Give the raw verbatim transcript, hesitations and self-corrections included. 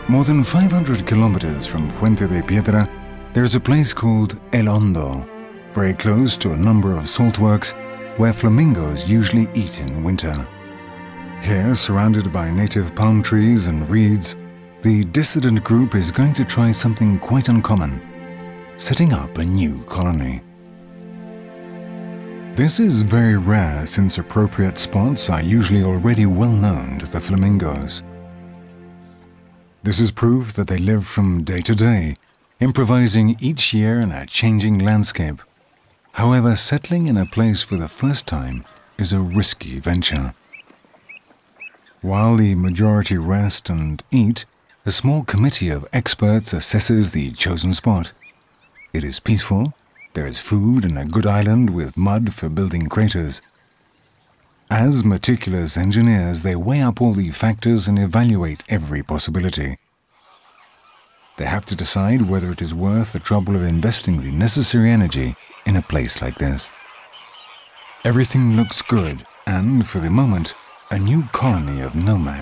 More than five hundred kilometers from Fuente de Piedra, there's a place called El Hondo, very close to a number of saltworks where flamingos usually eat in winter. Here, surrounded by native palm trees and reeds, the dissident group is going to try something quite uncommon, setting up a new colony. This is very rare since appropriate spots are usually already well known to the flamingos. This is proof that they live from day to day, improvising each year in a changing landscape. However, settling in a place for the first time is a risky venture. While the majority rest and eat, a small committee of experts assesses the chosen spot. It is peaceful, there is food and a good island with mud for building craters. As meticulous engineers, they weigh up all the factors and evaluate every possibility. They have to decide whether it is worth the trouble of investing the necessary energy in a place like this. Everything looks good, and for the moment, a new colony of nomads